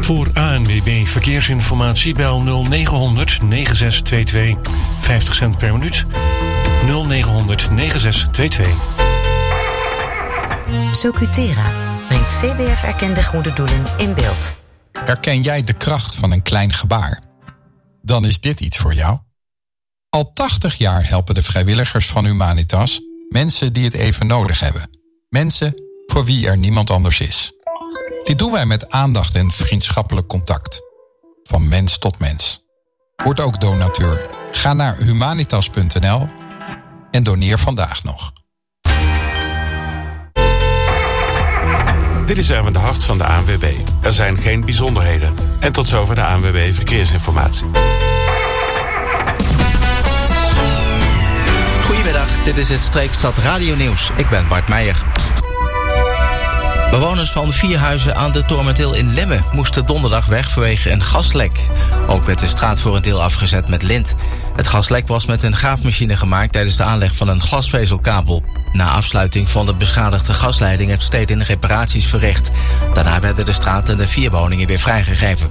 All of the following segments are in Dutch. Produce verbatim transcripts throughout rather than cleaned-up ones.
Voor A N W B Verkeersinformatie bel nul negen honderd negen zes twee twee. vijftig cent per minuut. nul negen honderd negen zes twee twee. Socutera brengt C B F-erkende goede doelen in beeld. Herken jij de kracht van een klein gebaar? Dan is dit iets voor jou. Al tachtig jaar helpen de vrijwilligers van Humanitas mensen die het even nodig hebben. Mensen voor wie er niemand anders is. Dit doen wij met aandacht en vriendschappelijk contact. Van mens tot mens. Word ook donateur. Ga naar humanitas punt n l en doneer vandaag nog. Dit is Erwin de Hart van de A N W B. Er zijn geen bijzonderheden. En tot zover de A N W B Verkeersinformatie. Goedemiddag, dit is het Streekstad Radio Nieuws. Ik ben Bart Meijer. Bewoners van vier huizen aan de Toormentil in Lemmen moesten donderdag weg vanwege een gaslek. Ook werd de straat voor een deel afgezet met lint. Het gaslek was met een graafmachine gemaakt tijdens de aanleg van een glasvezelkabel. Na afsluiting van de beschadigde gasleiding heeft Stedin reparaties verricht. Daarna werden de straat en de vier woningen weer vrijgegeven.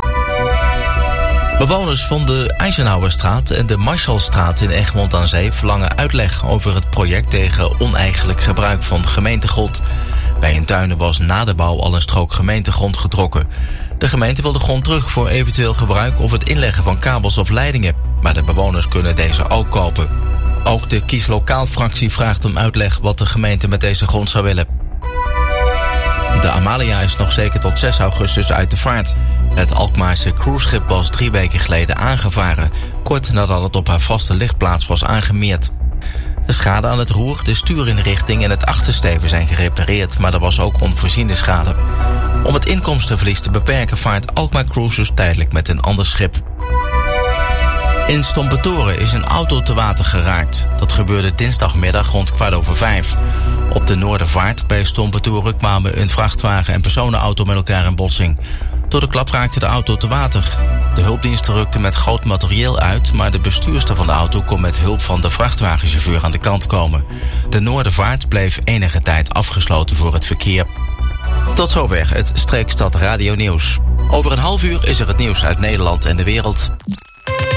Bewoners van de Eisenhowerstraat en de Marshallstraat in Egmond aan Zee verlangen uitleg over het project tegen oneigenlijk gebruik van gemeentegrond. Bij hun tuinen was na de bouw al een strook gemeentegrond getrokken. De gemeente wil de grond terug voor eventueel gebruik of het inleggen van kabels of leidingen. Maar de bewoners kunnen deze ook kopen. Ook de Kies Lokaal-fractie vraagt om uitleg wat de gemeente met deze grond zou willen. De Amalia is nog zeker tot zes augustus uit de vaart. Het Alkmaarse cruiseschip was drie weken geleden aangevaren, kort nadat het op haar vaste ligplaats was aangemeerd. De schade aan het roer, de stuurinrichting en het achtersteven zijn gerepareerd, maar er was ook onvoorziene schade. Om het inkomstenverlies te beperken vaart Alkmaar Cruises tijdelijk met een ander schip. In Stompetoren is een auto te water geraakt. Dat gebeurde dinsdagmiddag rond kwart over vijf. Op de Noordervaart bij Stompetoren kwamen een vrachtwagen en personenauto met elkaar in botsing. Door de klap raakte de auto te water. De hulpdiensten rukten met groot materieel uit, maar de bestuurster van de auto kon met hulp van de vrachtwagenchauffeur aan de kant komen. De Noordervaart bleef enige tijd afgesloten voor het verkeer. Tot zover het Streekstad Radio Nieuws. Over een half uur is er het nieuws uit Nederland en de wereld.